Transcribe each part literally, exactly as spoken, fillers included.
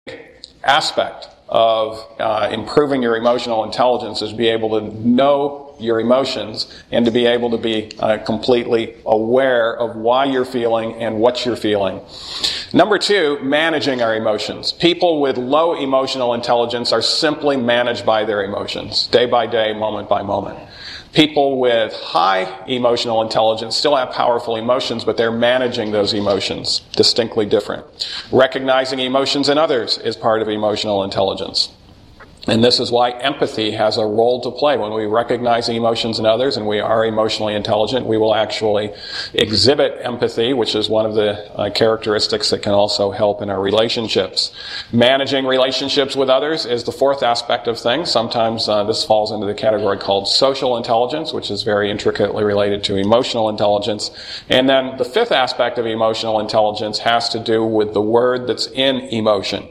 aspect of uh, improving your emotional intelligence is to be able to know your emotions and to be able to be uh, completely aware of why you're feeling and what you're feeling. Number two, managing our emotions. People with low emotional intelligence are simply managed by their emotions, day by day, moment by moment. People with high emotional intelligence still have powerful emotions, but they're managing those emotions. Distinctly different. Recognizing emotions in others is part of emotional intelligence. And this is why empathy has a role to play. When we recognize emotions in others and we are emotionally intelligent, we will actually exhibit empathy, which is one of the uh, characteristics that can also help in our relationships. Managing relationships with others is the fourth aspect of things. Sometimes uh, this falls into the category called social intelligence, which is very intricately related to emotional intelligence. And then the fifth aspect of emotional intelligence has to do with the word that's in emotion.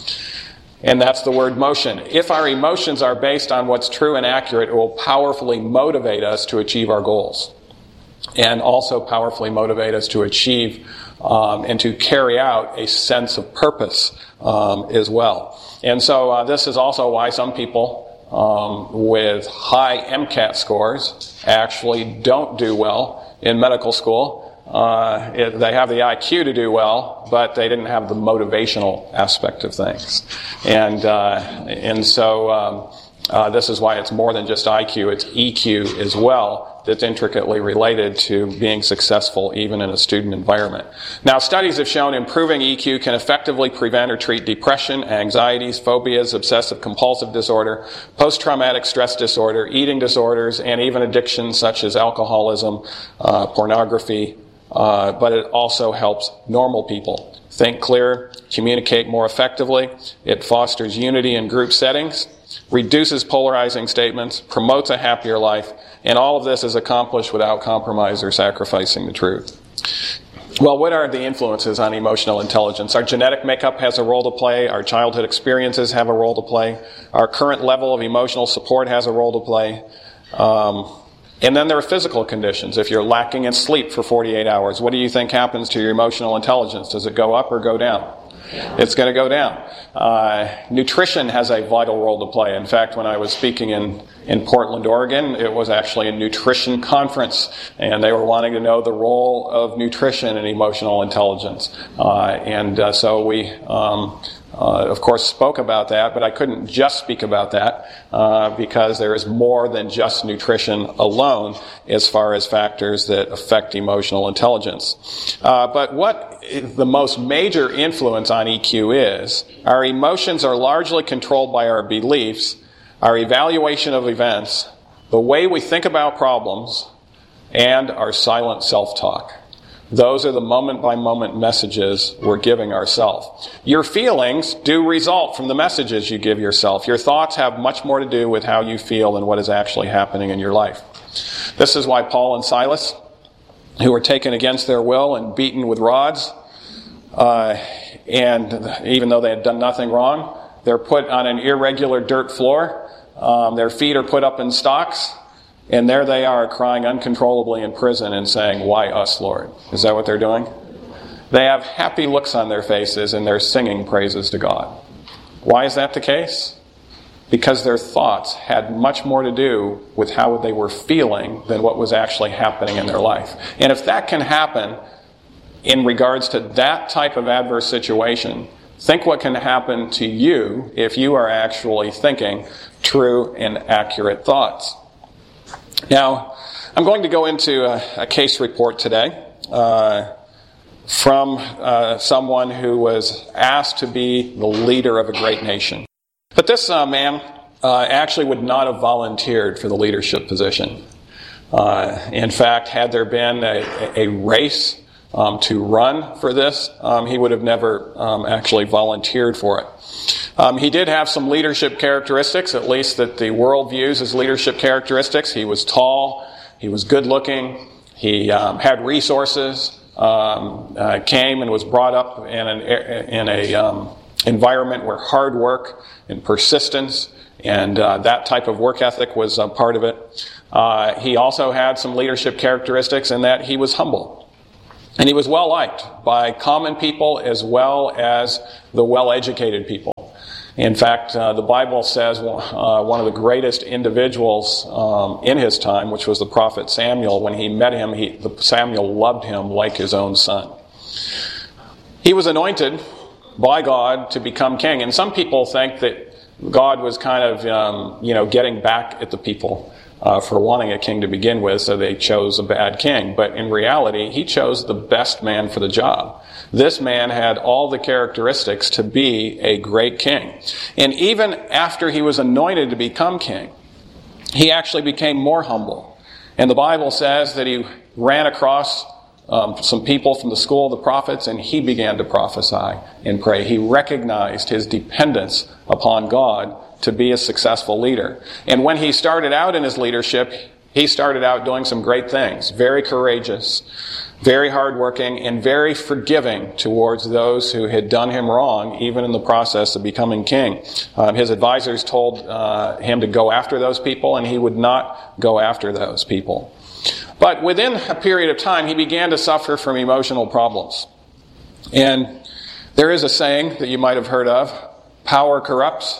And that's the word motion. If our emotions are based on what's true and accurate, it will powerfully motivate us to achieve our goals. And also powerfully motivate us to achieve um, and to carry out a sense of purpose um, as well. And so uh, this is also why some people um, with high MCAT scores actually don't do well in medical school. Uh, it, they have the I Q to do well, but they didn't have the motivational aspect of things. And uh, and so um, uh, this is why it's more than just I Q, it's E Q as well that's intricately related to being successful even in a student environment. Now, studies have shown improving E Q can effectively prevent or treat depression, anxieties, phobias, obsessive compulsive disorder, post-traumatic stress disorder, eating disorders, and even addictions such as alcoholism, uh, pornography, Uh, but it also helps normal people think clearer, communicate more effectively. It fosters unity in group settings, reduces polarizing statements, promotes a happier life, and all of this is accomplished without compromise or sacrificing the truth. Well, what are the influences on emotional intelligence? Our genetic makeup has a role to play. Our childhood experiences have a role to play. Our current level of emotional support has a role to play. Um, And then there are physical conditions. If you're lacking in sleep for forty-eight hours, what do you think happens to your emotional intelligence? Does it go up or go down? It's going to go down. Uh, nutrition has a vital role to play. In fact, when I was speaking in, in Portland, Oregon, it was actually a nutrition conference, and they were wanting to know the role of nutrition in emotional intelligence. Uh, and uh, so we... Um, Uh, of course, spoke about that, but I couldn't just speak about that uh, because there is more than just nutrition alone as far as factors that affect emotional intelligence. Uh, but what the most major influence on E Q is, our emotions are largely controlled by our beliefs, our evaluation of events, the way we think about problems, and our silent self-talk. Those are the moment-by-moment messages we're giving ourselves. Your feelings do result from the messages you give yourself. Your thoughts have much more to do with how you feel than what is actually happening in your life. This is why Paul and Silas, who were taken against their will and beaten with rods, uh, and even though they had done nothing wrong, they're put on an irregular dirt floor. Um, their feet are put up in stocks. And there they are crying uncontrollably in prison and saying, "Why us, Lord?" Is that what they're doing? They have happy looks on their faces and they're singing praises to God. Why is that the case? Because their thoughts had much more to do with how they were feeling than what was actually happening in their life. And if that can happen in regards to that type of adverse situation, think what can happen to you if you are actually thinking true and accurate thoughts. Now, I'm going to go into a, a case report today uh, from uh, someone who was asked to be the leader of a great nation. But this uh, man uh, actually would not have volunteered for the leadership position. Uh, in fact, had there been a, a race um, to run for this, um, he would have never um, actually volunteered for it. Um, he did have some leadership characteristics, at least that the world views as leadership characteristics. He was tall, he was good looking, he um, had resources, um, uh, came and was brought up in an in a um, environment where hard work and persistence and uh, that type of work ethic was a part of it. Uh, he also had some leadership characteristics in that he was humble. And he was well liked by common people as well as the well-educated people. In fact, uh, the Bible says uh, one of the greatest individuals um, in his time, which was the prophet Samuel, when he met him, he, the, Samuel loved him like his own son. He was anointed by God to become king. And some people think that God was kind of, um, you know, getting back at the people uh, for wanting a king to begin with, so they chose a bad king. But in reality, he chose the best man for the job. This man had all the characteristics to be a great king. And even after he was anointed to become king, he actually became more humble. And the Bible says that he ran across um, some people from the school of the prophets, and he began to prophesy and pray. He recognized his dependence upon God to be a successful leader. And when he started out in his leadership, he started out doing some great things. Very courageous, very hardworking, and very forgiving towards those who had done him wrong, even in the process of becoming king. Um, his advisors told uh, him to go after those people, and he would not go after those people. But within a period of time, he began to suffer from emotional problems. And there is a saying that you might have heard of: power corrupts,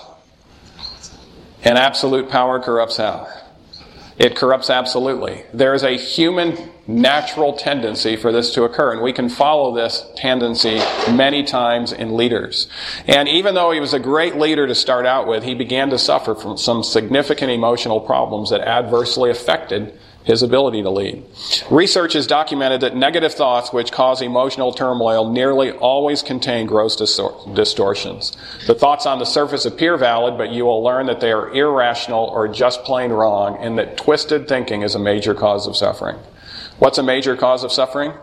and absolute power corrupts how? It corrupts absolutely. There is a human natural tendency for this to occur, and we can follow this tendency many times in leaders. And even though he was a great leader to start out with, he began to suffer from some significant emotional problems that adversely affected his ability to lead. Research has documented that negative thoughts which cause emotional turmoil nearly always contain gross distor- distortions. The thoughts on the surface appear valid, but you will learn that they are irrational or just plain wrong, and that twisted thinking is a major cause of suffering. What's a major cause of suffering?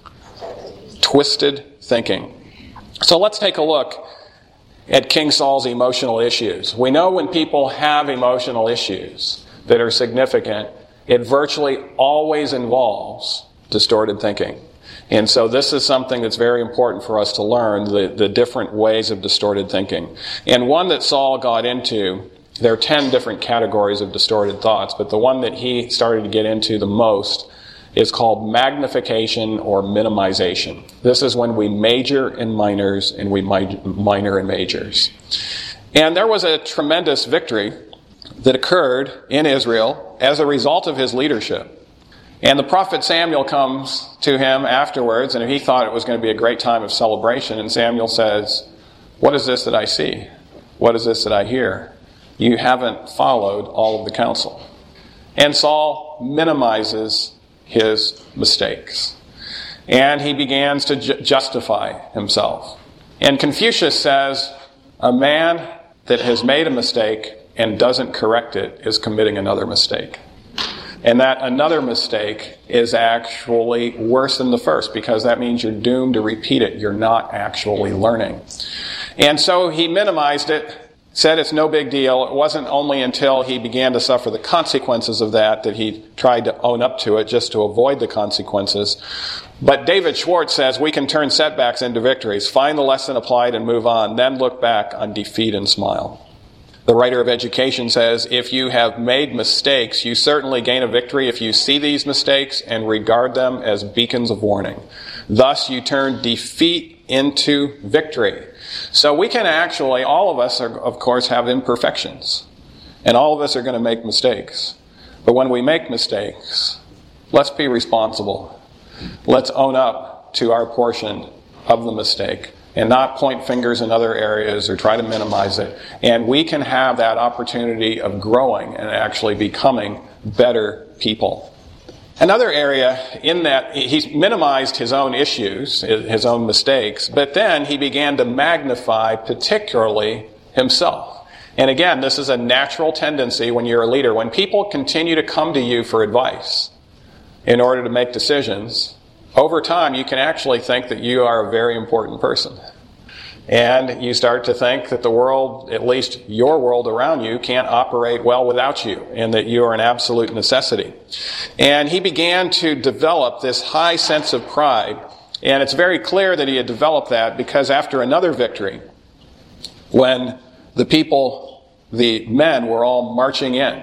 Twisted thinking. So let's take a look at King Saul's emotional issues. We know when people have emotional issues that are significant, it virtually always involves distorted thinking. And so this is something that's very important for us to learn, the, the different ways of distorted thinking. And one that Saul got into, there are ten different categories of distorted thoughts, but the one that he started to get into the most is called magnification or minimization. This is when we major in minors and we minor in majors. And there was a tremendous victory that occurred in Israel as a result of his leadership. And the prophet Samuel comes to him afterwards, and he thought it was going to be a great time of celebration. And Samuel says, "What is this that I see? What is this that I hear? You haven't followed all of the counsel." And Saul minimizes his mistakes. And he begins to ju- justify himself. And Confucius says, a man that has made a mistake and doesn't correct it is committing another mistake. And that another mistake is actually worse than the first, because that means you're doomed to repeat it. You're not actually learning. And so he minimized it, said it's no big deal. It wasn't only until he began to suffer the consequences of that that he tried to own up to it just to avoid the consequences. But David Schwartz says we can turn setbacks into victories, find the lesson applied and move on, then look back on defeat and smile. The writer of Education says, if you have made mistakes, you certainly gain a victory if you see these mistakes and regard them as beacons of warning. Thus, you turn defeat into victory. So we can actually, all of us, are, of course, have imperfections. And all of us are going to make mistakes. But when we make mistakes, let's be responsible. Let's own up to our portion of the mistake and not point fingers in other areas or try to minimize it. And we can have that opportunity of growing and actually becoming better people. Another area in that, he's minimized his own issues, his own mistakes, but then he began to magnify particularly himself. And again, this is a natural tendency when you're a leader. When people continue to come to you for advice in order to make decisions, over time, you can actually think that you are a very important person. And you start to think that the world, at least your world around you, can't operate well without you, and that you are an absolute necessity. And he began to develop this high sense of pride. And it's very clear that he had developed that because after another victory, when the people, the men, were all marching in,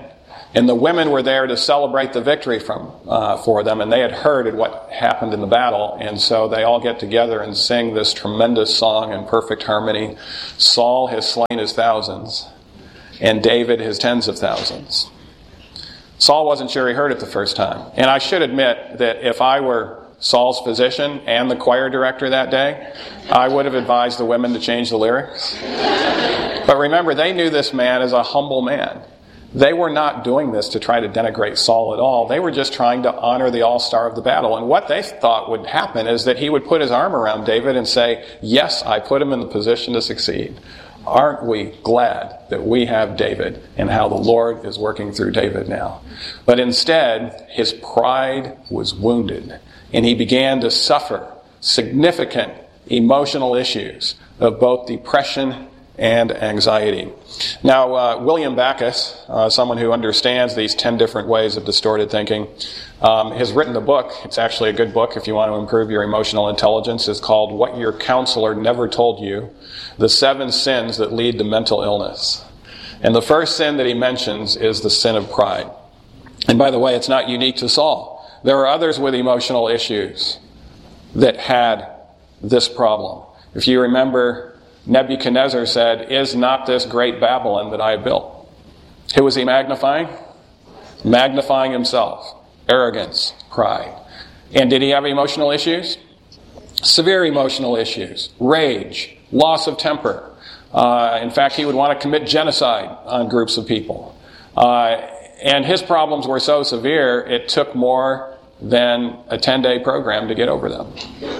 And the women were there to celebrate the victory from uh, for them, and they had heard of what happened in the battle, and so they all get together and sing this tremendous song in perfect harmony. Saul has slain his thousands, and David his tens of thousands. Saul wasn't sure he heard it the first time. And I should admit that if I were Saul's physician and the choir director that day, I would have advised the women to change the lyrics. But remember, they knew this man as a humble man. They were not doing this to try to denigrate Saul at all. They were just trying to honor the all-star of the battle. And what they thought would happen is that he would put his arm around David and say, yes, I put him in the position to succeed. Aren't we glad that we have David and how the Lord is working through David now? But instead, his pride was wounded, and he began to suffer significant emotional issues of both depression and anxiety. Now, uh, William Backus, uh, someone who understands these ten different ways of distorted thinking, um, has written a book. It's actually a good book if you want to improve your emotional intelligence. It's called What Your Counselor Never Told You: The Seven Sins That Lead to Mental Illness. And the first sin that he mentions is the sin of pride. And by the way, it's not unique to Saul. There are others with emotional issues that had this problem. If you remember, Nebuchadnezzar said, is not this great Babylon that I have built? Who was he magnifying? Magnifying himself. Arrogance, pride. And did he have emotional issues? Severe emotional issues. Rage, loss of temper. Uh, in fact, he would want to commit genocide on groups of people. Uh, and his problems were so severe, it took more than a ten-day program to get over them.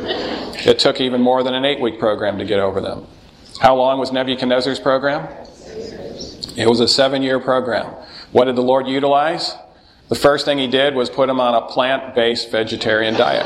It took even more than an eight-week program to get over them. How long was Nebuchadnezzar's program? It was a seven-year program. What did the Lord utilize? The first thing he did was put him on a plant-based vegetarian diet.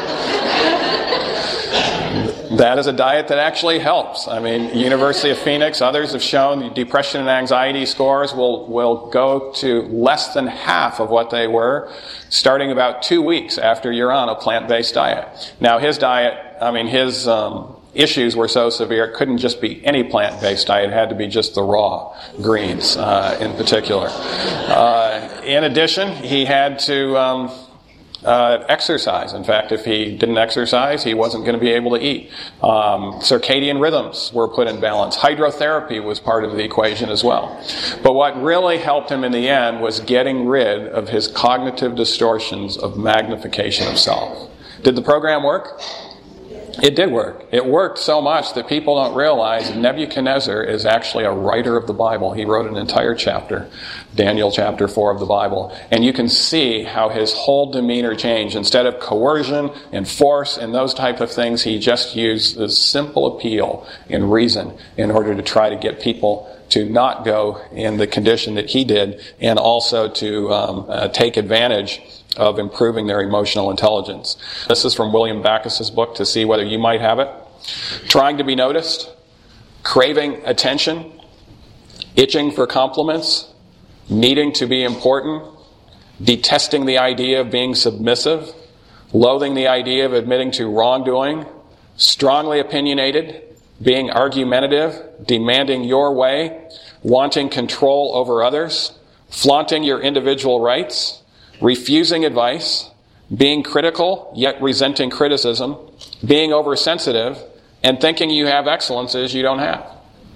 That is a diet that actually helps. I mean, University of Phoenix, others have shown depression and anxiety scores will, will go to less than half of what they were starting about two weeks after you're on a plant-based diet. Now, his diet, I mean, his um, issues were so severe, it couldn't just be any plant-based diet. It had to be just the raw greens uh, in particular. Uh, in addition, he had to um, uh, exercise. In fact, if he didn't exercise, he wasn't going to be able to eat. Um, circadian rhythms were put in balance. Hydrotherapy was part of the equation as well. But what really helped him in the end was getting rid of his cognitive distortions of magnification of self. Did the program work? It did work. It worked so much that people don't realize Nebuchadnezzar is actually a writer of the Bible. He wrote an entire chapter, Daniel chapter four of the Bible. And you can see how his whole demeanor changed. Instead of coercion and force and those type of things, he just used the simple appeal and reason in order to try to get people to not go in the condition that he did, and also to um, uh, take advantage of improving their emotional intelligence. This is from William Backus's book, to see whether you might have it. Trying to be noticed, craving attention, itching for compliments, needing to be important, detesting the idea of being submissive, loathing the idea of admitting to wrongdoing, strongly opinionated, being argumentative, demanding your way, wanting control over others, flaunting your individual rights, refusing advice, being critical yet resenting criticism, being oversensitive, and thinking you have excellences you don't have.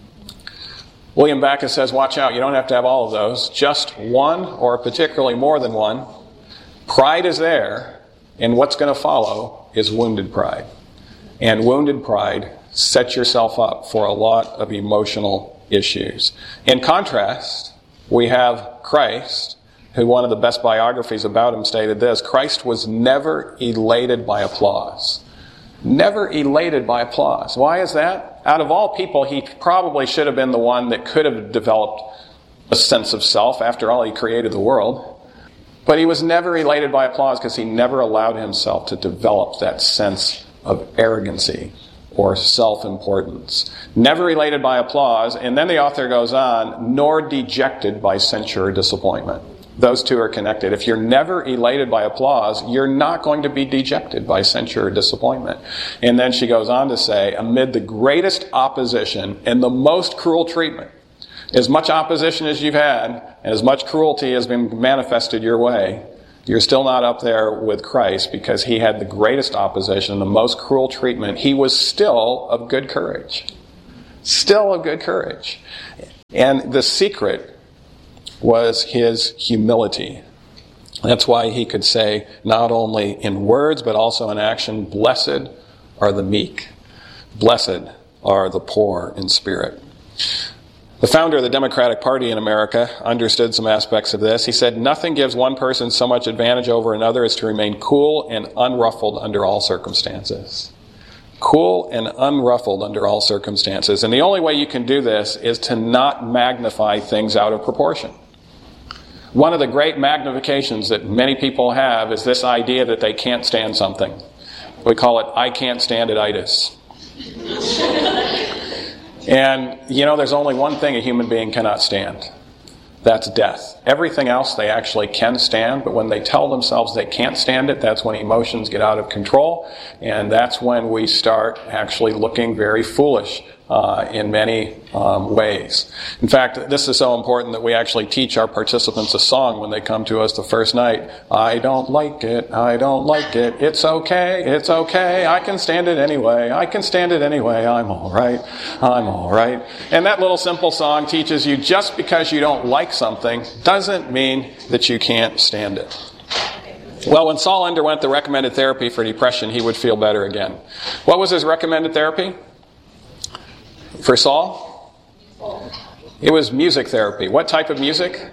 William Backus says, watch out, you don't have to have all of those. Just one, or particularly more than one. Pride is there, and what's going to follow is wounded pride. And wounded pride sets yourself up for a lot of emotional issues. In contrast, we have Christ, who one of the best biographies about him stated this: Christ was never elated by applause. Never elated by applause. Why is that? Out of all people, he probably should have been the one that could have developed a sense of self. After all, he created the world. But he was never elated by applause because he never allowed himself to develop that sense of arrogancy or self-importance. Never elated by applause, and then the author goes on, nor dejected by censure or disappointment. Those two are connected. If you're never elated by applause, you're not going to be dejected by censure or disappointment. And then she goes on to say, amid the greatest opposition and the most cruel treatment, As much opposition as you've had, and as much cruelty has been manifested your way, you're still not up there with Christ, because he had the greatest opposition, the most cruel treatment. He was still of good courage. Still of good courage. And the secret was his humility. That's why he could say, not only in words, but also in action, blessed are the meek. Blessed are the poor in spirit. The founder of the Democratic Party in America understood some aspects of this. He said, nothing gives one person so much advantage over another as to remain cool and unruffled under all circumstances. Cool and unruffled under all circumstances. And the only way you can do this is to not magnify things out of proportion. One of the great magnifications that many people have is this idea that they can't stand something. We call it, I can't stand it-itis. And, you know, there's only one thing a human being cannot stand. That's death. Everything else they actually can stand, but when they tell themselves they can't stand it, that's when emotions get out of control, and that's when we start actually looking very foolish uh, in many um, ways. In fact, this is so important that we actually teach our participants a song when they come to us the first night. I don't like it, I don't like it, it's okay, it's okay, I can stand it anyway, I can stand it anyway, I'm alright, I'm alright. And that little simple song teaches you just because you don't like something doesn't mean that you can't stand it. Well, when Saul underwent the recommended therapy for depression, he would feel better again. What was his recommended therapy? For Saul? It was music therapy. What type of music?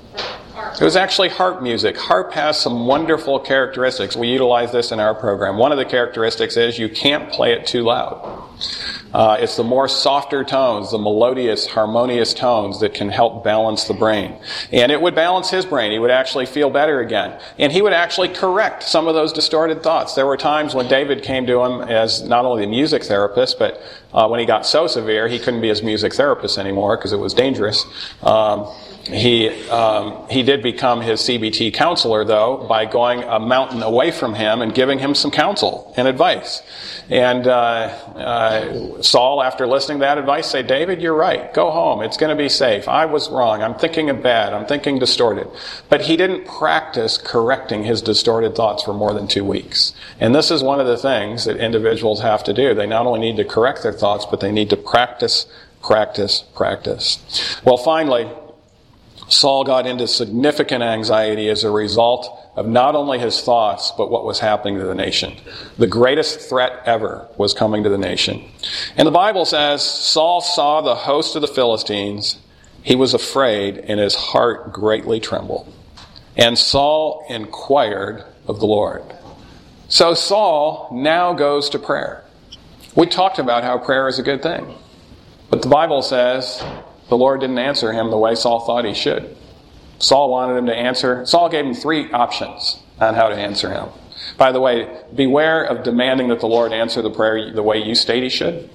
It was actually harp music. Harp has some wonderful characteristics. We utilize this in our program. One of the characteristics is you can't play it too loud. Uh, it's the more softer tones, the melodious, harmonious tones that can help balance the brain. And it would balance his brain. He would actually feel better again. And he would actually correct some of those distorted thoughts. There were times when David came to him as not only a music therapist, but uh, when he got so severe, he couldn't be his music therapist anymore because it was dangerous. Um, He um, he did become his C B T counselor, though, by going a mountain away from him and giving him some counsel and advice. And uh, uh, Saul, after listening to that advice, said, David, you're right. Go home. It's going to be safe. I was wrong. I'm thinking of bad. I'm thinking distorted. But he didn't practice correcting his distorted thoughts for more than two weeks. And this is one of the things that individuals have to do. They not only need to correct their thoughts, but they need to practice, practice, practice. Well, finally, Saul got into significant anxiety as a result of not only his thoughts, but what was happening to the nation. The greatest threat ever was coming to the nation. And the Bible says, Saul saw the host of the Philistines. He was afraid, and his heart greatly trembled. And Saul inquired of the Lord. So Saul now goes to prayer. We talked about how prayer is a good thing. But the Bible says the Lord didn't answer him the way Saul thought he should. Saul wanted him to answer. Saul gave him three options on how to answer him. By the way, beware of demanding that the Lord answer the prayer the way you state he should.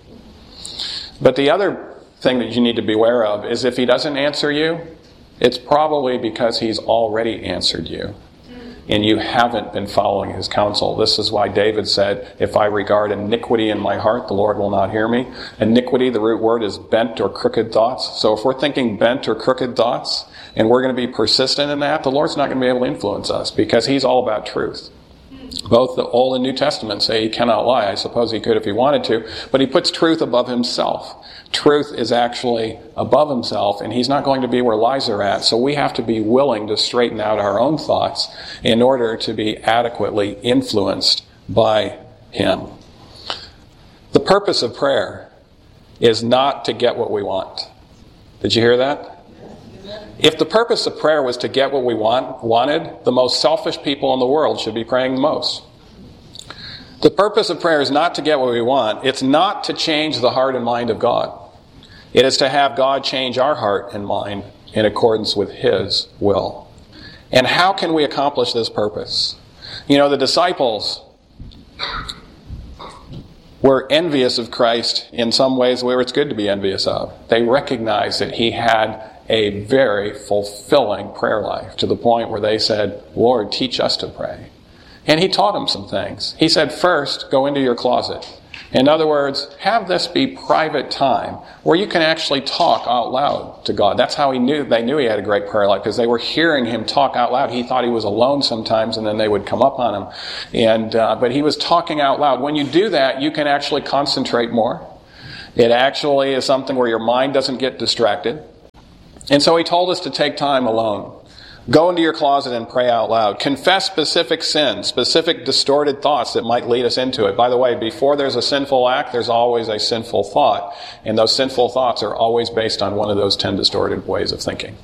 But the other thing that you need to beware of is if he doesn't answer you, it's probably because he's already answered you. And you haven't been following his counsel. This is why David said, if I regard iniquity in my heart, the Lord will not hear me. Iniquity, the root word, is bent or crooked thoughts. So if we're thinking bent or crooked thoughts, and we're going to be persistent in that, the Lord's not going to be able to influence us, because he's all about truth. Both the Old and New Testament say he cannot lie. I suppose he could if he wanted to, but he puts truth above himself. Truth is actually above himself, and he's not going to be where lies are at. So we have to be willing to straighten out our own thoughts in order to be adequately influenced by him. The purpose of prayer is not to get what we want. Did you hear that? If the purpose of prayer was to get what we want, wanted, the most selfish people in the world should be praying the most. The purpose of prayer is not to get what we want. It's not to change the heart and mind of God. It is to have God change our heart and mind in accordance with his will. And how can we accomplish this purpose? You know, the disciples were envious of Christ in some ways where it's good to be envious of. They recognized that he had a very fulfilling prayer life, to the point where they said, Lord, teach us to pray. And he taught them some things. He said, first, go into your closet In other words, have this be private time where you can actually talk out loud to God. That's how he knew they knew he had a great prayer life, because they were hearing him talk out loud. He thought he was alone sometimes, and then they would come up on him. And uh, but he was talking out loud. When you do that, you can actually concentrate more. It actually is something where your mind doesn't get distracted. And so he told us to take time alone. Go into your closet and pray out loud. Confess specific sins, specific distorted thoughts that might lead us into it. By the way, before there's a sinful act, there's always a sinful thought. And those sinful thoughts are always based on one of those ten distorted ways of thinking.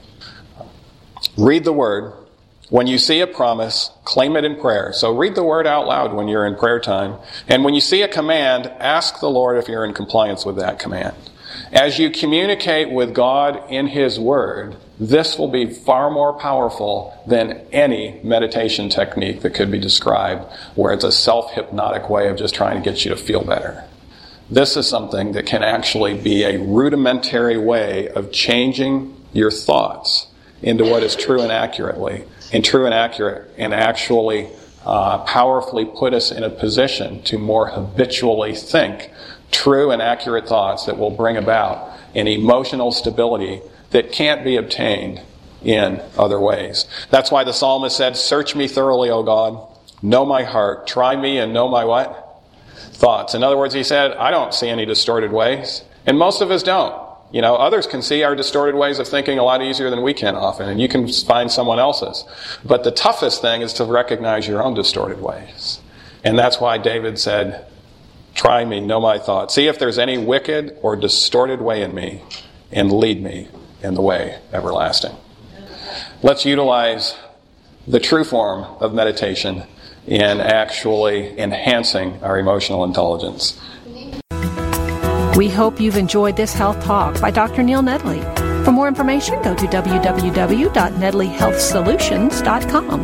Read the Word. When you see a promise, claim it in prayer. So read the Word out loud when you're in prayer time. And when you see a command, ask the Lord if you're in compliance with that command. As you communicate with God in His Word, this will be far more powerful than any meditation technique that could be described, where it's a self-hypnotic way of just trying to get you to feel better. This is something that can actually be a rudimentary way of changing your thoughts into what is true and accurately, and true and accurate, and actually uh, powerfully put us in a position to more habitually think true and accurate thoughts that will bring about an emotional stability that can't be obtained in other ways. That's why the psalmist said, "Search me thoroughly, O God. Know my heart. Try me and know my" what? Thoughts. In other words, he said, I don't see any distorted ways. And most of us don't. You know, others can see our distorted ways of thinking a lot easier than we can often, and you can find someone else's. But the toughest thing is to recognize your own distorted ways. And that's why David said, try me, know my thoughts. See if there's any wicked or distorted way in me, and lead me in the way everlasting. Let's utilize the true form of meditation in actually enhancing our emotional intelligence. We hope you've enjoyed this health talk by Doctor Neil Nedley. For more information, go to w w w dot nedley health solutions dot com.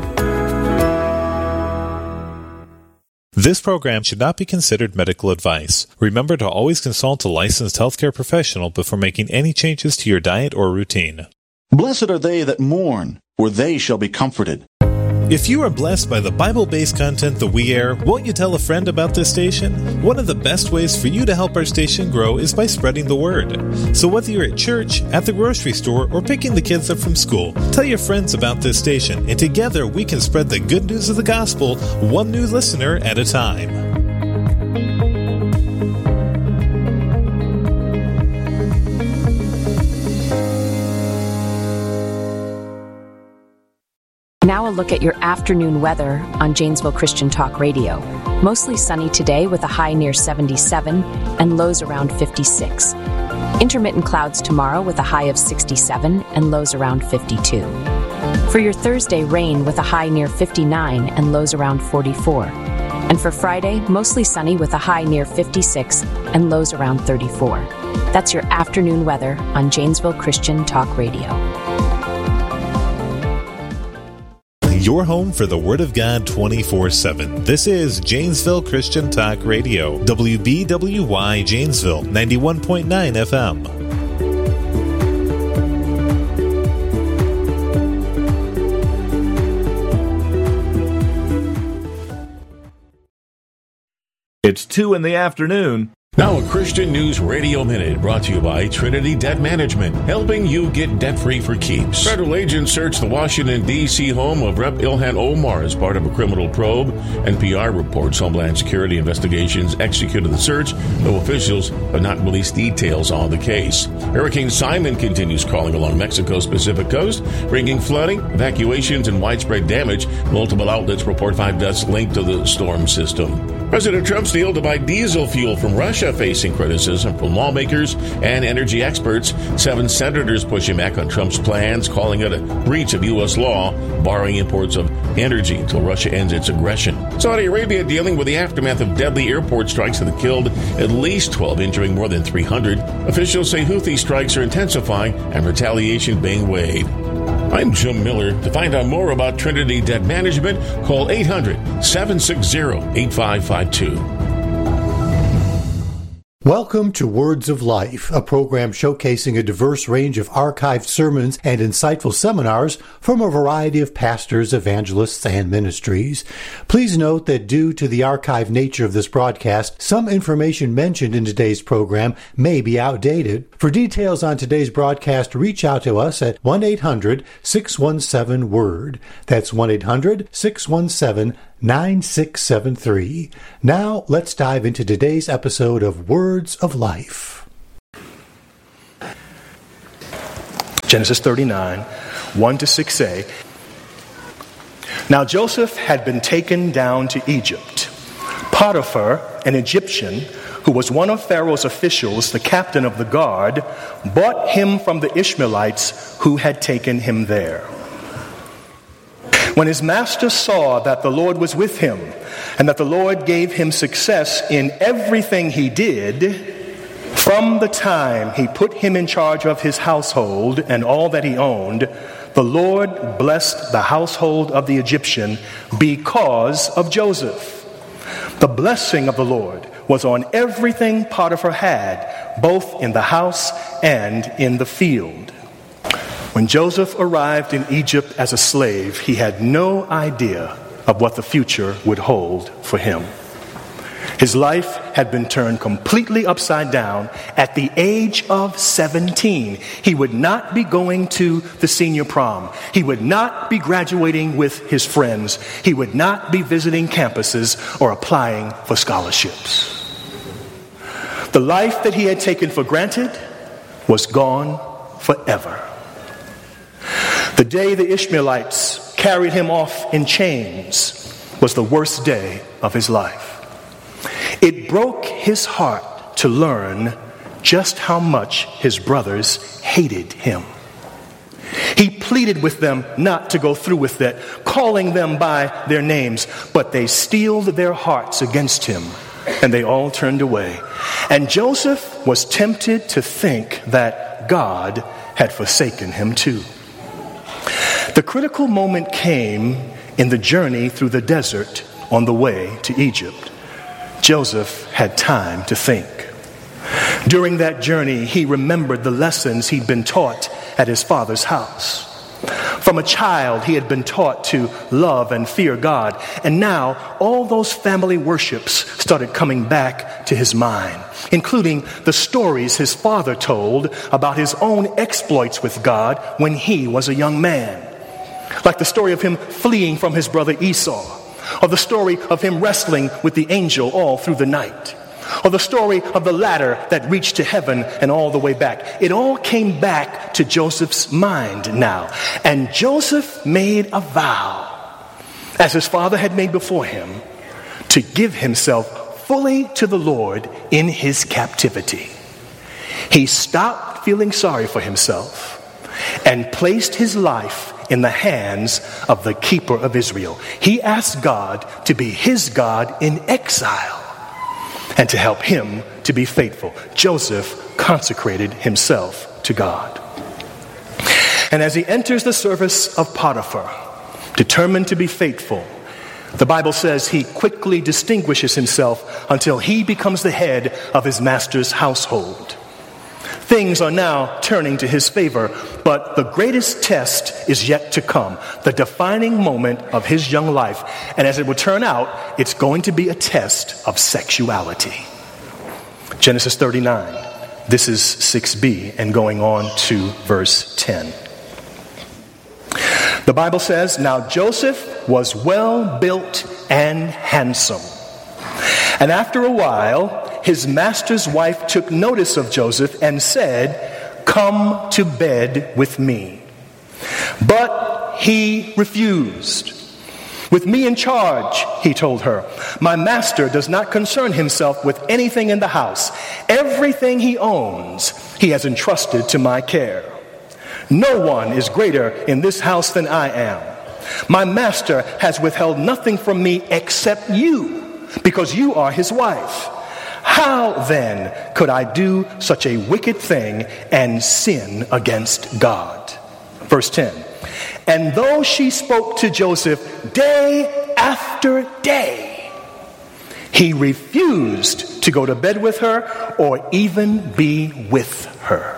This program should not be considered medical advice. Remember to always consult a licensed healthcare professional before making any changes to your diet or routine. Blessed are they that mourn, for they shall be comforted. If you are blessed by the Bible-based content that we air, won't you tell a friend about this station? One of the best ways for you to help our station grow is by spreading the word. So whether you're at church, at the grocery store, or picking the kids up from school, tell your friends about this station, and together we can spread the good news of the gospel, one new listener at a time. Now a look at your afternoon weather on Janesville Christian Talk Radio. Mostly sunny today with a high near seventy-seven and lows around fifty-six. Intermittent clouds tomorrow with a high of sixty-seven and lows around fifty-two. For your Thursday, rain with a high near fifty-nine and lows around forty-four. And for Friday, mostly sunny with a high near fifty-six and lows around thirty-four. That's your afternoon weather on Janesville Christian Talk Radio. Your home for the Word of God twenty-four seven. This is Janesville Christian Talk Radio, W B W Y Janesville, ninety-one point nine F M. It's two in the afternoon. Now a Christian News Radio Minute brought to you by Trinity Debt Management, helping you get debt-free for keeps. Federal agents searched the Washington, D C home of Representative Ilhan Omar as part of a criminal probe. N P R reports Homeland Security investigations executed the search, though officials have not released details on the case. Hurricane Simon continues crawling along Mexico's Pacific coast, bringing flooding, evacuations, and widespread damage. Multiple outlets report five deaths linked to the storm system. President Trump's deal to buy diesel fuel from Russia facing criticism from lawmakers and energy experts. Seven senators pushing back on Trump's plans, calling it a breach of U S law, barring imports of energy until Russia ends its aggression. Saudi Arabia dealing with the aftermath of deadly airport strikes that killed at least twelve, injuring more than three hundred. Officials say Houthi strikes are intensifying and retaliation being weighed. I'm Jim Miller. To find out more about Trinity Debt Management, call eight hundred, seven six zero, eight five five two. Welcome to Words of Life, a program showcasing a diverse range of archived sermons and insightful seminars from a variety of pastors, evangelists, and ministries. Please note that due to the archived nature of this broadcast, some information mentioned in today's program may be outdated. For details on today's broadcast, reach out to us at one eight hundred six one seven word. That's one eight hundred six one seven nine six seven three. Now, let's dive into today's episode of Words of Life. Genesis thirty-nine, one to six a. Now Joseph had been taken down to Egypt. Potiphar, an Egyptian, who was one of Pharaoh's officials, the captain of the guard, bought him from the Ishmaelites who had taken him there. When his master saw that the Lord was with him, and that the Lord gave him success in everything he did, from the time he put him in charge of his household and all that he owned, the Lord blessed the household of the Egyptian because of Joseph. The blessing of the Lord was on everything Potiphar had, both in the house and in the field. When Joseph arrived in Egypt as a slave, he had no idea of what the future would hold for him. His life had been turned completely upside down at the age of seventeen. He would not be going to the senior prom. He would not be graduating with his friends. He would not be visiting campuses or applying for scholarships. The life that he had taken for granted was gone forever. The day the Ishmaelites carried him off in chains was the worst day of his life. It broke his heart to learn just how much his brothers hated him. He pleaded with them not to go through with it, calling them by their names, but they steeled their hearts against him, and they all turned away. And Joseph was tempted to think that God had forsaken him too. The critical moment came in the journey through the desert on the way to Egypt. Joseph had time to think. During that journey, he remembered the lessons he'd been taught at his father's house. From a child, he had been taught to love and fear God, and now all those family worships started coming back to his mind, including the stories his father told about his own exploits with God when he was a young man. Like the story of him fleeing from his brother Esau, or the story of him wrestling with the angel all through the night, or the story of the ladder that reached to heaven and all the way back. It all came back to Joseph's mind now. And Joseph made a vow, as his father had made before him, to give himself fully to the Lord in his captivity. He stopped feeling sorry for himself and placed his life in the hands of the keeper of Israel. He asked God to be his God in exile and to help him to be faithful. Joseph consecrated himself to God. And as he enters the service of Potiphar, determined to be faithful, the Bible says he quickly distinguishes himself until he becomes the head of his master's household. Things are now turning to his favor, but the greatest test is yet to come, the defining moment of his young life. And as it will turn out, it's going to be a test of sexuality. Genesis thirty-nine, this is six b, and going on to verse ten. The Bible says, "Now Joseph was well built and handsome. And after a while, his master's wife took notice of Joseph and said, 'Come to bed with me.' But he refused. 'With me in charge,' he told her, 'my master does not concern himself with anything in the house. Everything he owns, he has entrusted to my care. No one is greater in this house than I am. My master has withheld nothing from me except you, because you are his wife. How then could I do such a wicked thing and sin against God?'" Verse ten. "And though she spoke to Joseph day after day, He refused to go to bed with her or even be with her.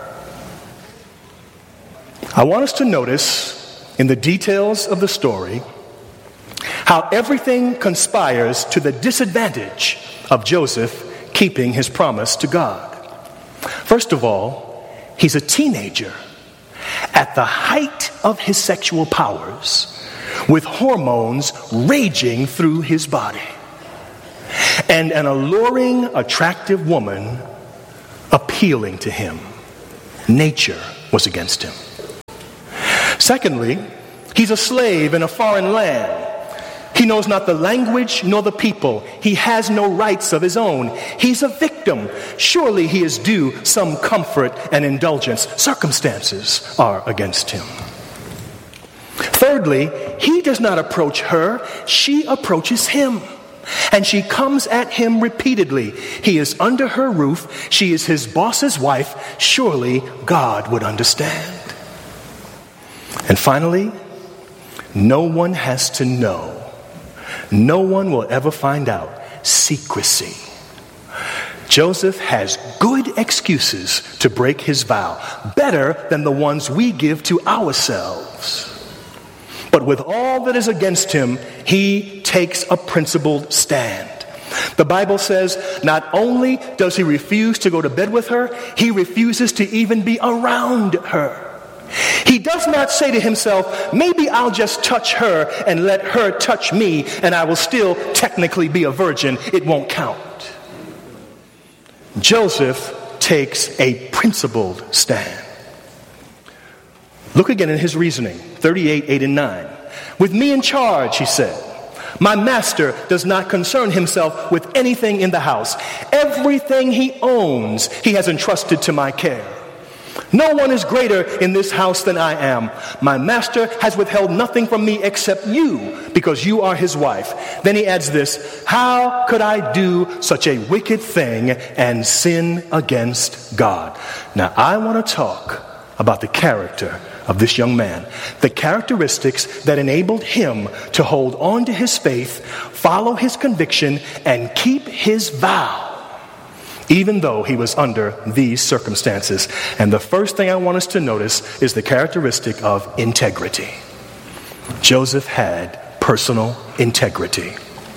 I want us to notice in the details of the story how everything conspires to the disadvantage of Joseph keeping his promise to God. First of all, he's a teenager at the height of his sexual powers, with hormones raging through his body, and an alluring, attractive woman appealing to him. Nature was against him. Secondly, he's a slave in a foreign land. He knows not the language nor the people. He has no rights of his own. He's a victim. Surely he is due some comfort and indulgence. Circumstances are against him. Thirdly, he does not approach her. She approaches him. And she comes at him repeatedly. He is under her roof. She is his boss's wife. Surely God would understand. And finally, no one has to know. No one will ever find out. Secrecy. Joseph has good excuses to break his vow, better than the ones we give to ourselves. But with all that is against him, he takes a principled stand. The Bible says not only does he refuse to go to bed with her, he refuses to even be around her. He does not say to himself, maybe I'll just touch her and let her touch me and I will still technically be a virgin. It won't count. Joseph takes a principled stand. Look again in his reasoning, thirty-eight, eight and nine. With me in charge, he said, my master does not concern himself with anything in the house. Everything he owns, he has entrusted to my care. No one is greater in this house than I am. My master has withheld nothing from me except you, because you are his wife. Then he adds this, how could I do such a wicked thing and sin against God? Now I want to talk about the character of this young man, the characteristics that enabled him to hold on to his faith, follow his conviction, and keep his vow, even though he was under these circumstances. And the first thing I want us to notice is the characteristic of integrity. Joseph had personal integrity.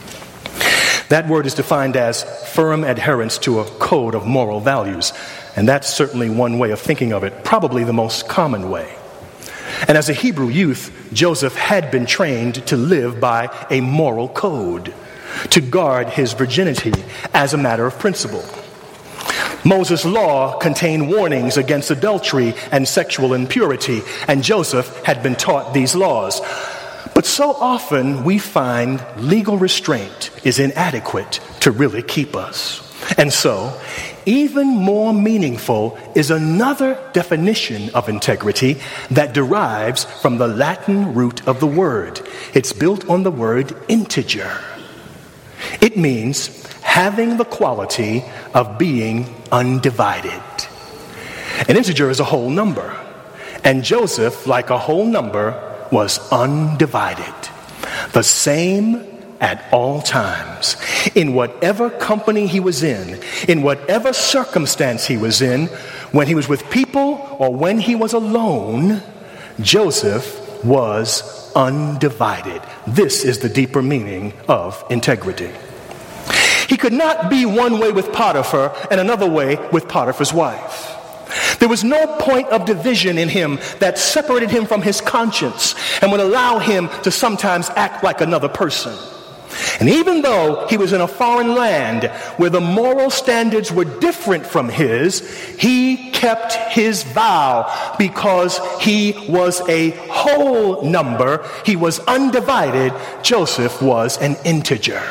That word is defined as firm adherence to a code of moral values. And that's certainly one way of thinking of it, probably the most common way. And as a Hebrew youth, Joseph had been trained to live by a moral code, to guard his virginity as a matter of principle. Moses' law contained warnings against adultery and sexual impurity, and Joseph had been taught these laws. But so often we find legal restraint is inadequate to really keep us. And so, even more meaningful is another definition of integrity that derives from the Latin root of the word. It's built on the word integer. It means having the quality of being undivided. An integer is a whole number, and Joseph, like a whole number, was undivided. The same at all times. In whatever company he was in, in whatever circumstance he was in, when he was with people or when he was alone, Joseph was undivided. This is the deeper meaning of integrity. He could not be one way with Potiphar and another way with Potiphar's wife. There was no point of division in him that separated him from his conscience and would allow him to sometimes act like another person. And even though he was in a foreign land where the moral standards were different from his, he kept his vow because he was a whole number. He was undivided. Joseph was an integer.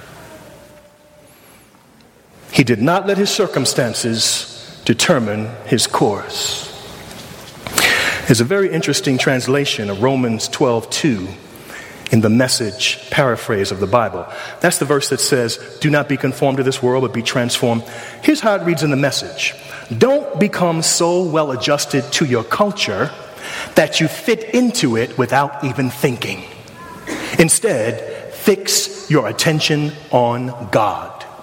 He did not let his circumstances determine his course. There's a very interesting translation of Romans twelve two in the Message paraphrase of the Bible. That's the verse that says, do not be conformed to this world, but be transformed. Here's how it reads in the Message. Don't become so well adjusted to your culture that you fit into it without even thinking. Instead, fix your attention on God.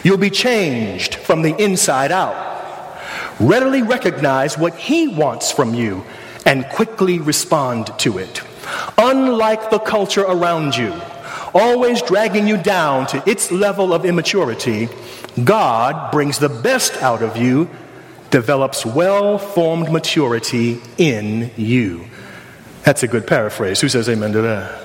You'll be changed from the inside out. Readily recognize what he wants from you and quickly respond to it. Unlike the culture around you, always dragging you down to its level of immaturity, God brings the best out of you, develops well-formed maturity in you. That's a good paraphrase. Who says amen to that?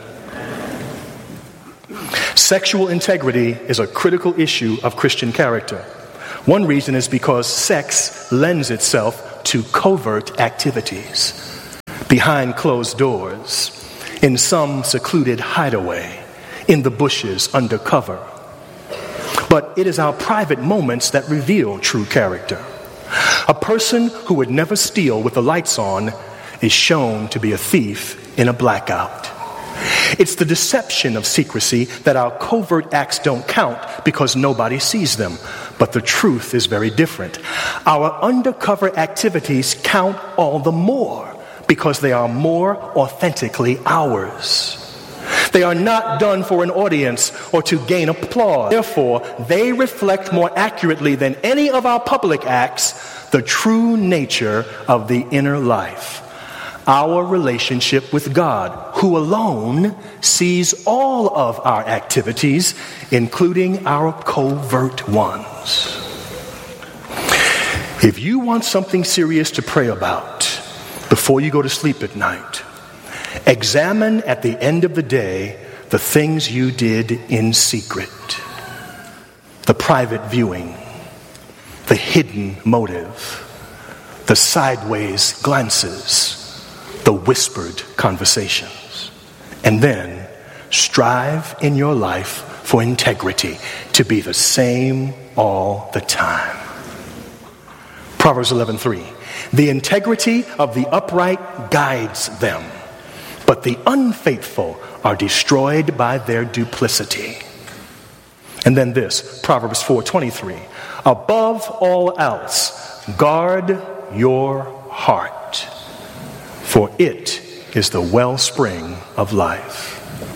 Sexual integrity is a critical issue of Christian character. One reason is because sex lends itself to covert activities, behind closed doors, in some secluded hideaway, in the bushes under cover. But it is our private moments that reveal true character. A person who would never steal with the lights on is shown to be a thief in a blackout. It's the deception of secrecy that our covert acts don't count because nobody sees them. But the truth is very different. Our undercover activities count all the more because they are more authentically ours. They are not done for an audience or to gain applause. Therefore, they reflect more accurately than any of our public acts the true nature of the inner life. Our relationship with God, who alone sees all of our activities, including our covert ones. If you want something serious to pray about before you go to sleep at night, examine at the end of the day the things you did in secret. The private viewing, the hidden motive, the sideways glances, the whispered conversations. And then strive in your life for integrity, to be the same all the time. Proverbs eleven three. The integrity of the upright guides them, but the unfaithful are destroyed by their duplicity. And then this, Proverbs four twenty-three. Above all else, guard your heart, for it is the wellspring of life.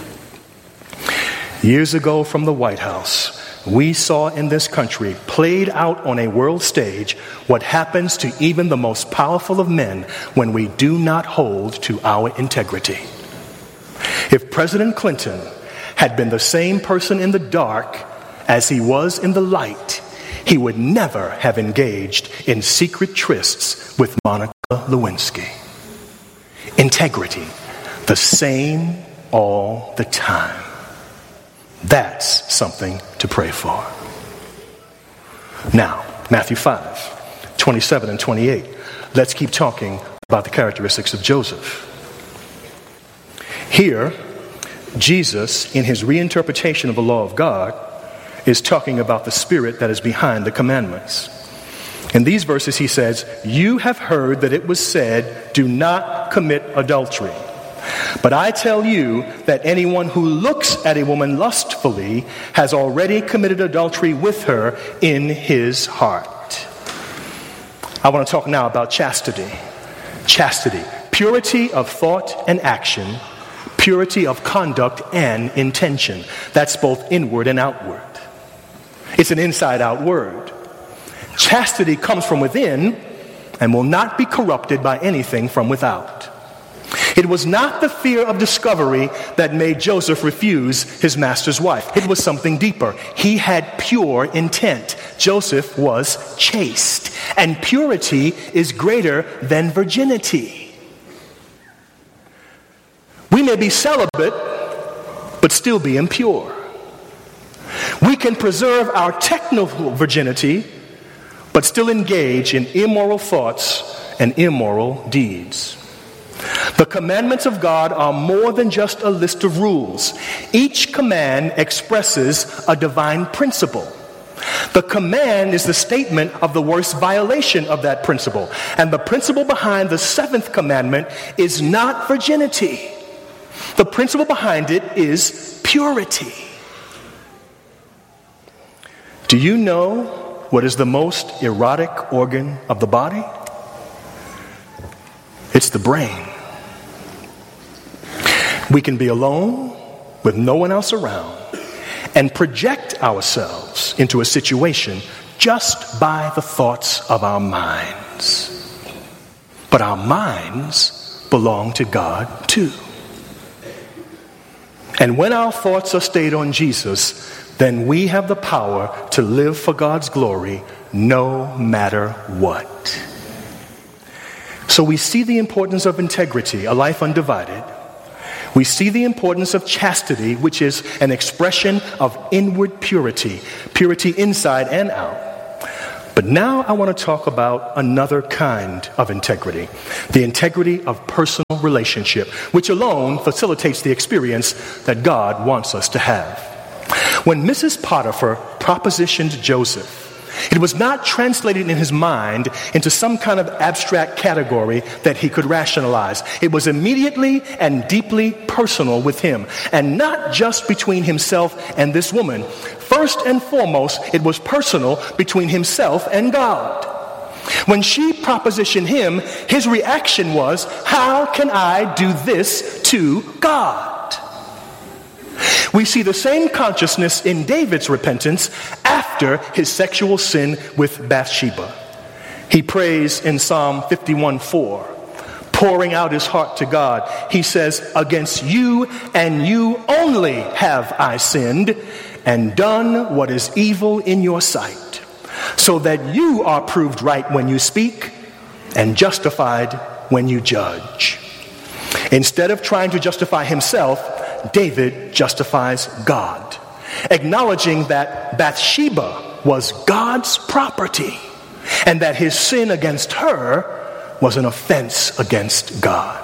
Years ago from the White House, we saw in this country, played out on a world stage, what happens to even the most powerful of men when we do not hold to our integrity. If President Clinton had been the same person in the dark as he was in the light, he would never have engaged in secret trysts with Monica Lewinsky. Integrity, the same all the time. That's something to pray for. Now, Matthew five, twenty-seven and twenty-eight. Let's keep talking about the characteristics of Joseph. Here, Jesus, in his reinterpretation of the law of God, is talking about the spirit that is behind the commandments. In these verses, he says, "You have heard that it was said, 'Do not commit adultery.' But I tell you that anyone who looks at a woman lustfully has already committed adultery with her in his heart." I want to talk now about chastity. Chastity, purity of thought and action, purity of conduct and intention. That's both inward and outward. It's an inside-out word. Chastity comes from within and will not be corrupted by anything from without. It was not the fear of discovery that made Joseph refuse his master's wife. It was something deeper. He had pure intent. Joseph was chaste. And purity is greater than virginity. We may be celibate, but still be impure. We can preserve our technical virginity, but still engage in immoral thoughts and immoral deeds. The commandments of God are more than just a list of rules. Each command expresses a divine principle. The command is the statement of the worst violation of that principle. And the principle behind the seventh commandment is not virginity. The principle behind it is purity. Do you know what is the most erotic organ of the body? It's the brain. We can be alone with no one else around and project ourselves into a situation just by the thoughts of our minds. But our minds belong to God too. And when our thoughts are stayed on Jesus, then we have the power to live for God's glory no matter what. So we see the importance of integrity, a life undivided. We see the importance of chastity, which is an expression of inward purity, purity inside and out. But now I want to talk about another kind of integrity, the integrity of personal relationship, which alone facilitates the experience that God wants us to have. When Missus Potiphar propositioned Joseph, it was not translated in his mind into some kind of abstract category that he could rationalize. It was immediately and deeply personal with him, and not just between himself and this woman. First and foremost, it was personal between himself and God. When she propositioned him, his reaction was, "How can I do this to God?" We see the same consciousness in David's repentance after his sexual sin with Bathsheba. He prays in Psalm fifty-one four, pouring out his heart to God. He says, "Against you and you only have I sinned and done what is evil in your sight, so that you are proved right when you speak and justified when you judge." Instead of trying to justify himself, David justifies God, acknowledging that Bathsheba was God's property and that his sin against her was an offense against God.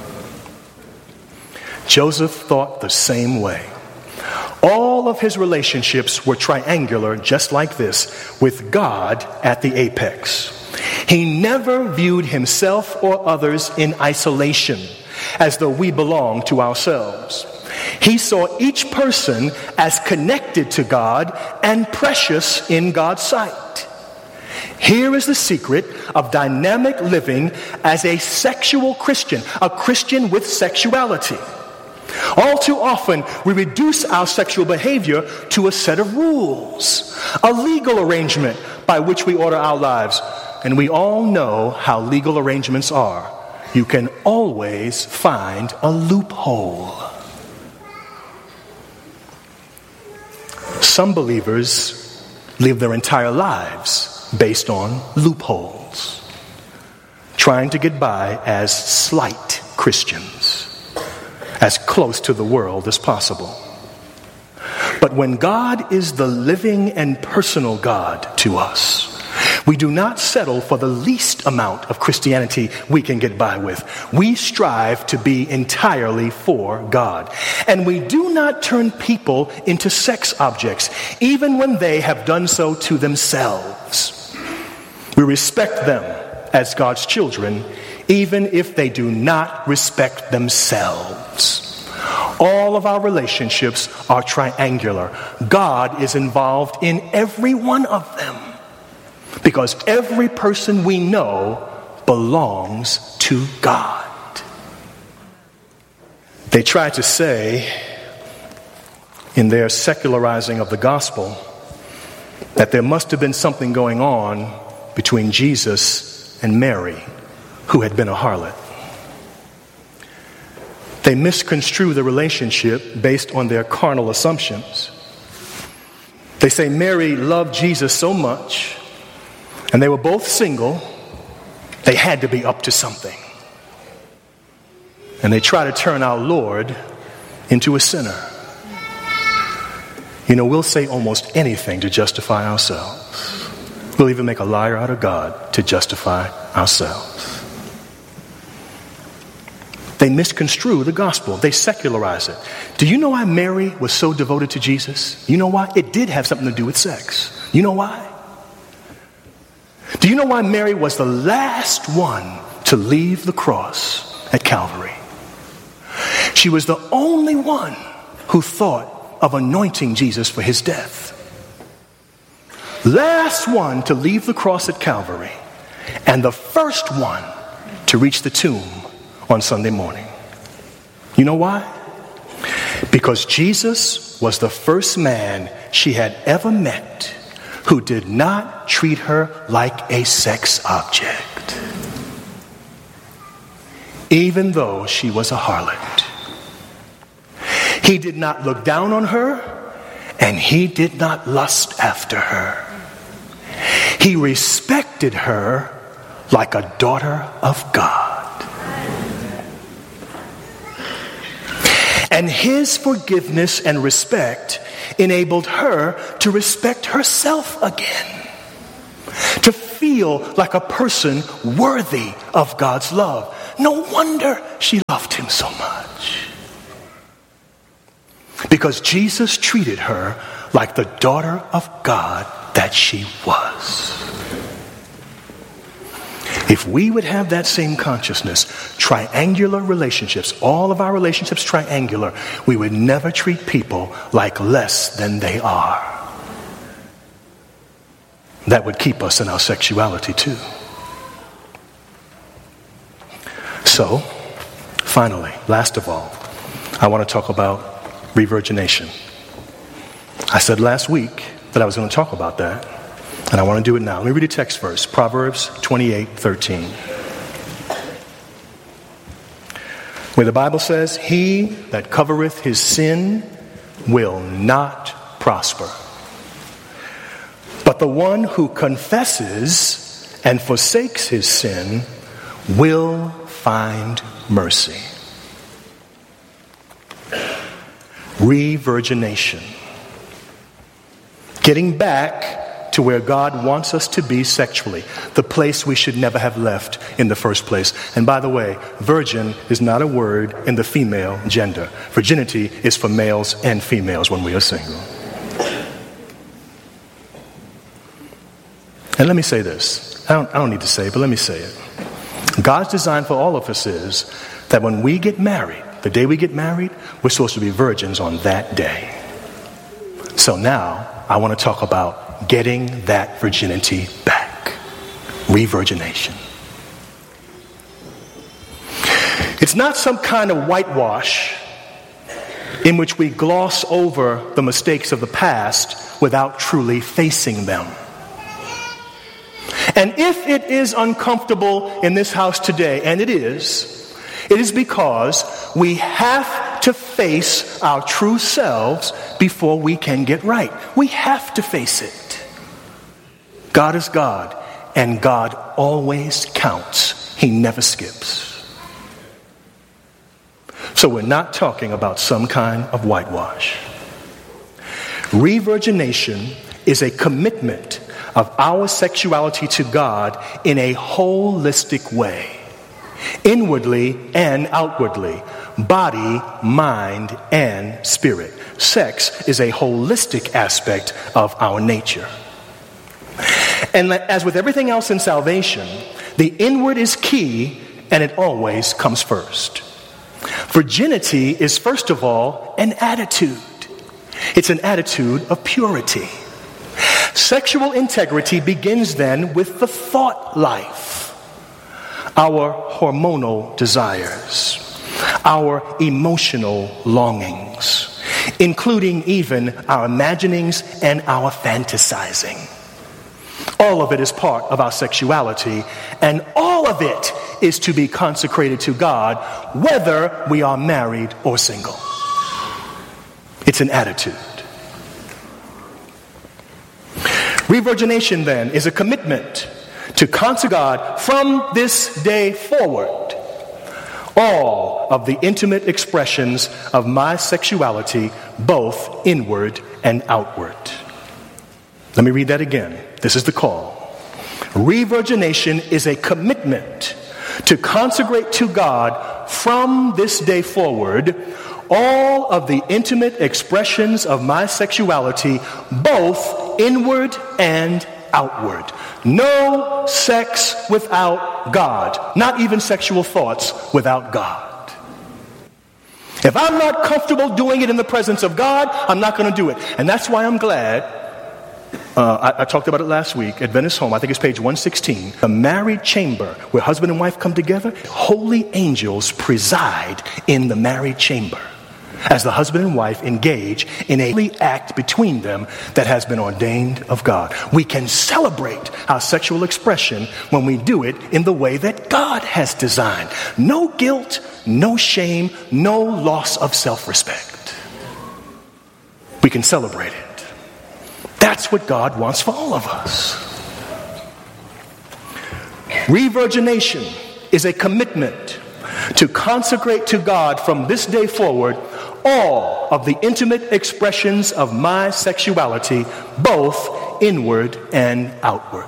Joseph thought the same way. All of his relationships were triangular, just like this, with God at the apex. He never viewed himself or others in isolation, as though we belong to ourselves. He saw each person as connected to God and precious in God's sight. Here is the secret of dynamic living as a sexual Christian, a Christian with sexuality. All too often, we reduce our sexual behavior to a set of rules, a legal arrangement by which we order our lives. And we all know how legal arrangements are. You can always find a loophole. Some believers live their entire lives based on loopholes, trying to get by as slight Christians, as close to the world as possible. But when God is the living and personal God to us, we do not settle for the least amount of Christianity we can get by with. We strive to be entirely for God. And we do not turn people into sex objects, even when they have done so to themselves. We respect them as God's children, even if they do not respect themselves. All of our relationships are triangular. God is involved in every one of them, because every person we know belongs to God. They try to say, in their secularizing of the gospel, that there must have been something going on between Jesus and Mary, who had been a harlot. They misconstrue the relationship based on their carnal assumptions. They say Mary loved Jesus so much, and they were both single, they had to be up to something. And they try to turn our Lord into a sinner. You know, we'll say almost anything to justify ourselves. We'll even make a liar out of God to justify ourselves. They misconstrue the gospel. They secularize it. Do you know why Mary was so devoted to Jesus? You know why? It did have something to do with sex. You know why? Do you know why Mary was the last one to leave the cross at Calvary? She was the only one who thought of anointing Jesus for his death. Last one to leave the cross at Calvary, and the first one to reach the tomb on Sunday morning. You know why? Because Jesus was the first man she had ever met who did not treat her like a sex object, even though she was a harlot. He did not look down on her, and he did not lust after her. He respected her like a daughter of God. And his forgiveness and respect enabled her to respect herself again, to feel like a person worthy of God's love. No wonder she loved him so much. Because Jesus treated her like the daughter of God that she was. If we would have that same consciousness, triangular relationships, all of our relationships triangular, we would never treat people like less than they are. That would keep us in our sexuality too. So, finally, last of all, I want to talk about revirgination. I said last week that I was going to talk about that, and I want to do it now. Let me read a text first. Proverbs twenty-eight thirteen. Where the Bible says, "He that covereth his sin will not prosper. But the one who confesses and forsakes his sin will find mercy." Revirgination. Getting back to where God wants us to be sexually, the place we should never have left in the first place. And by the way, virgin is not a word in the female gender. Virginity is for males and females when we are single. And let me say this. I don't, I don't need to say it, but let me say it. God's design for all of us is that when we get married, the day we get married, we're supposed to be virgins on that day. So now, I want to talk about getting that virginity back. Revirgination. It's not some kind of whitewash in which we gloss over the mistakes of the past without truly facing them. And if it is uncomfortable in this house today, and it is, it is because we have to face our true selves before we can get right. We have to face it. God is God, and God always counts. He never skips. So we're not talking about some kind of whitewash. Revirgination is a commitment of our sexuality to God in a holistic way, inwardly and outwardly, body, mind, and spirit. Sex is a holistic aspect of our nature. And as with everything else in salvation, the inward is key, and it always comes first. Virginity is, first of all, an attitude. It's an attitude of purity. Sexual integrity begins then with the thought life, our hormonal desires, our emotional longings, including even our imaginings and our fantasizing. All of it is part of our sexuality, and all of it is to be consecrated to God, whether we are married or single. It's an attitude. Revirgination, then, is a commitment to consecrate God from this day forward all of the intimate expressions of my sexuality, both inward and outward. Let me read that again. This is the call. Revirgination is a commitment to consecrate to God from this day forward all of the intimate expressions of my sexuality, both inward and outward. No sex without God. Not even sexual thoughts without God. If I'm not comfortable doing it in the presence of God, I'm not going to do it. And that's why I'm glad, uh, I, I talked about it last week at Venice Home, I think it's page one sixteen, the married chamber where husband and wife come together, holy angels preside in the married chamber. as the husband and wife engage in a holy act between them that has been ordained of God. We can celebrate our sexual expression when we do it in the way that God has designed. No guilt, no shame, no loss of self-respect. We can celebrate it. That's what God wants for all of us. Revirgination is a commitment to consecrate to God from this day forward all of the intimate expressions of my sexuality, both inward and outward.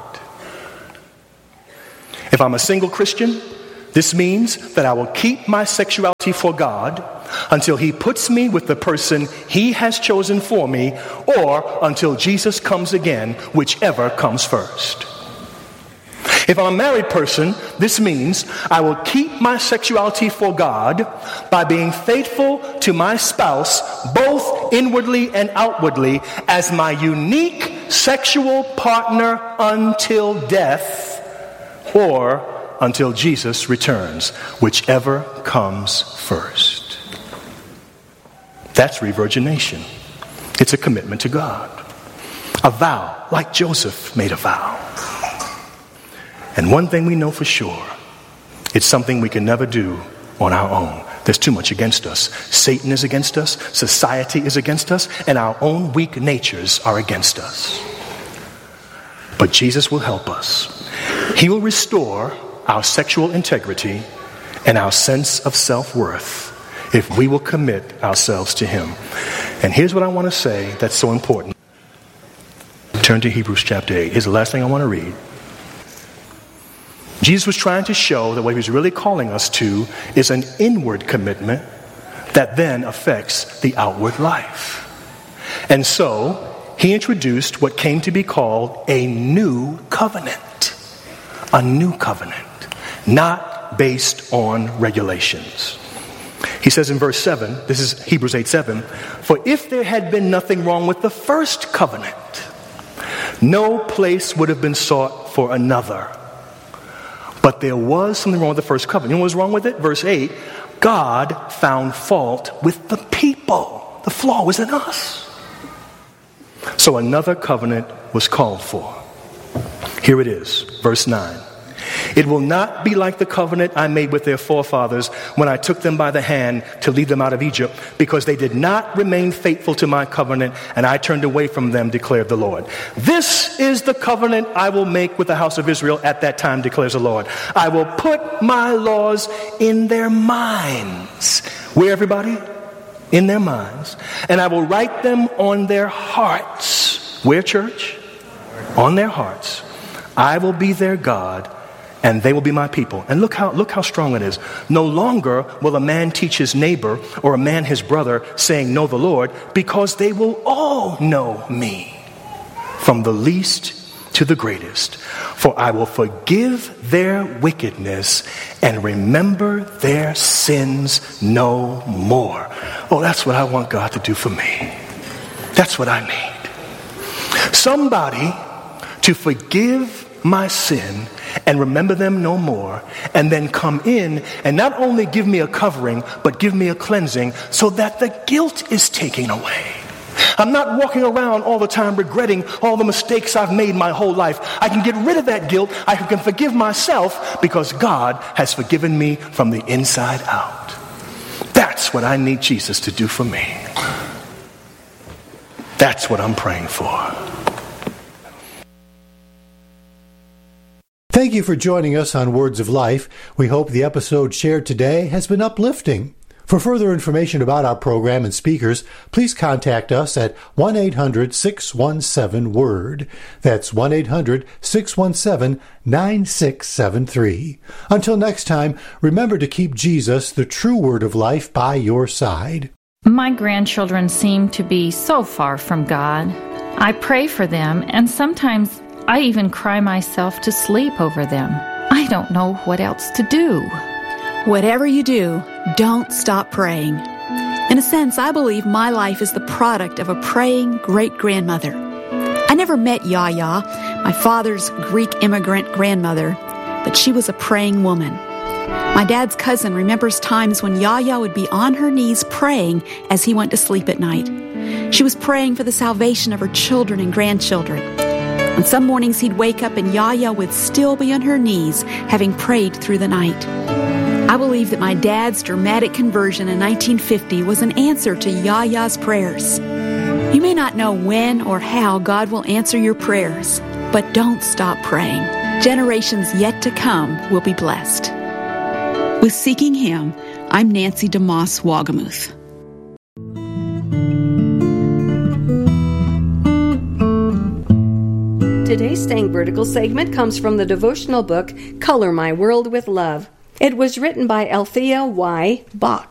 If I'm a single Christian, this means that I will keep my sexuality for God until He puts me with the person He has chosen for me, or until Jesus comes again, whichever comes first. If I'm a married person, this means I will keep my sexuality for God by being faithful to my spouse, both inwardly and outwardly, as my unique sexual partner until death, or until Jesus returns, whichever comes first. That's revirgination. It's a commitment to God. A vow, like Joseph made a vow. And one thing we know for sure, it's something we can never do on our own. There's too much against us. Satan is against us, society is against us, and our own weak natures are against us. But Jesus will help us. He will restore our sexual integrity and our sense of self-worth if we will commit ourselves to Him. And here's what I want to say that's so important. Turn to Hebrews chapter eight. Here's the last thing I want to read. Jesus was trying to show that what He was really calling us to is an inward commitment that then affects the outward life. And so He introduced what came to be called a new covenant. A new covenant, not based on regulations. He says in verse seven, this is Hebrews eight seven, for if there had been nothing wrong with the first covenant, no place would have been sought for another. But there was something wrong with the first covenant. You know what was wrong with it? Verse eight, God found fault with the people. The flaw was in us. So another covenant was called for. Here it is, verse nine. It will not be like the covenant I made with their forefathers when I took them by the hand to lead them out of Egypt, because they did not remain faithful to my covenant, and I turned away from them, declared the Lord. This is the covenant I will make with the house of Israel at that time, declares the Lord. I will put my laws in their minds. Where, everybody? In their minds. And I will write them on their hearts. Where, church? On their hearts. I will be their God, and they will be my people. And look how look how strong it is. No longer will a man teach his neighbor or a man his brother, saying, know the Lord, because they will all know me, from the least to the greatest. For I will forgive their wickedness and remember their sins no more. Oh, that's what I want God to do for me. That's what I need. Somebody to forgive my sin and remember them no more, and then come in and not only give me a covering, but give me a cleansing so that the guilt is taken away. I'm not walking around all the time regretting all the mistakes I've made my whole life. I can get rid of that guilt. I can forgive myself because God has forgiven me from the inside out. That's what I need Jesus to do for me. That's what I'm praying for. Thank you for joining us on Words of Life. We hope the episode shared today has been uplifting. For further information about our program and speakers, please contact us at one eight hundred six one seven WORD. That's one eight hundred six one seven nine six seven three. Until next time, remember to keep Jesus, the true Word of Life, by your side. My grandchildren seem to be so far from God. I pray for them, and sometimes I even cry myself to sleep over them. I don't know what else to do. Whatever you do, don't stop praying. In a sense, I believe my life is the product of a praying great-grandmother. I never met Yaya, my father's Greek immigrant grandmother, but she was a praying woman. My dad's cousin remembers times when Yaya would be on her knees praying as he went to sleep at night. She was praying for the salvation of her children and grandchildren. And some mornings he'd wake up and Yaya would still be on her knees, having prayed through the night. I believe that my dad's dramatic conversion in nineteen fifty was an answer to Yaya's prayers. You may not know when or how God will answer your prayers, but don't stop praying. Generations yet to come will be blessed. With Seeking Him, I'm Nancy DeMoss Wagamuth. Today's Staying Vertical segment comes from the devotional book, Color My World with Love. It was written by Althea Y. Bach.